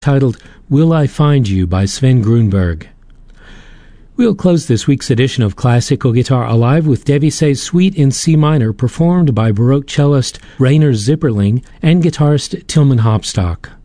titled Will I Find You by Sven Grunberg. We'll close this week's edition of Classical Guitar Alive with Debussy Suite in C minor, performed by Baroque cellist Rainer Zipperling and guitarist Tilman Hopstock.